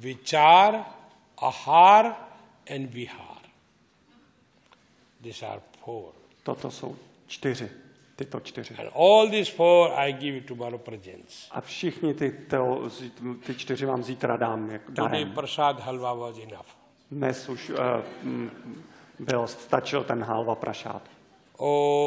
vichar, ahar and vihar. These are 4. Toto jsou 4. Tyto 4. And all these 4 I give you tomorrow presents. A všichni ty 4 vám zítra dám jako Today darem. prasad halwa was enough. Dnes už stačil ten halva prašát. Oh.